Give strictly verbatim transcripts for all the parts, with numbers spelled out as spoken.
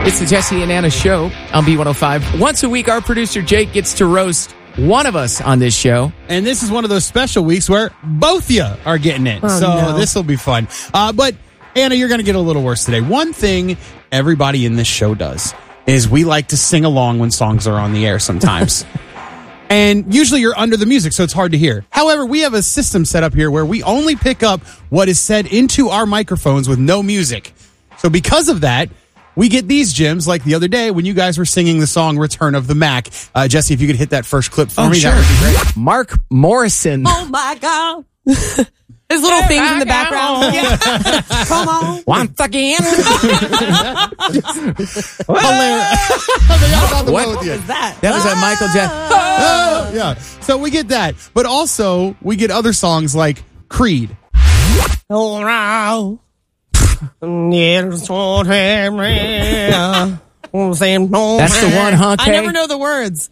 It's the Jesse and Anna Show on B one oh five. Once a week, our producer Jake gets to roast one of us on this show. And this is one of those special weeks where both of you are getting it. Oh, so no. this will be fun. Uh, but, Anna, you're going to get a little worse today. One thing everybody in this show does is we like to sing along when songs are on the air sometimes. And usually you're under the music, so it's hard to hear. However, we have a system set up here where we only pick up what is said into our microphones with no music. So because of that, we get these gems like the other day when you guys were singing the song Return of the Mac. Uh, Jesse, if you could hit that first clip for Oh, me, sure. that would be great. Mark Morrison. Oh my God. There's little things in the background. Yeah. Come on. Once again. Hilarious. What With you. What was that? That was a Michael Jackson. Oh, yeah. So we get that. But also, we get other songs like Creed. All right. That's the one, huh, I Kay? never know the words.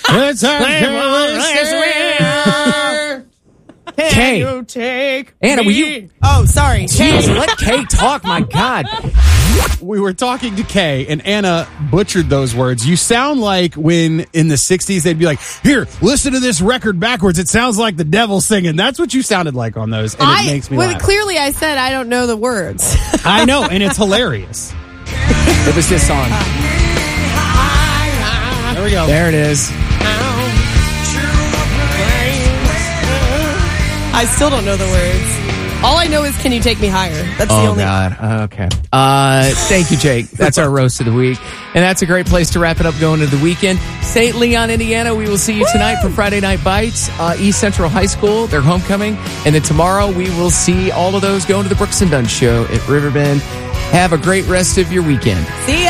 Kay. You take Anna, will me? you- Oh, sorry. Jeez, let Kay talk, my God. We were talking to Kay, and Anna butchered those words. You sound like when in the sixties they'd be like, here, listen to this record backwards. It sounds like the devil singing. That's what you sounded like on those, and it I, makes me well, laugh. clearly I said I don't know the words. I know, and it's hilarious. It was this song. There we go. There it is. I still don't know the words. All I know is Can You Take Me Higher? That's the Oh, only God. Okay. Uh, thank you, Jake. That's our roast of the week. And that's a great place to wrap it up going into the weekend. Saint Leon, Indiana, we will see you tonight for Friday Night Bites. Uh, East Central High School, their homecoming. And then tomorrow we will see all of those going to the Brooks and Dunn show at Riverbend. Have a great rest of your weekend. See ya.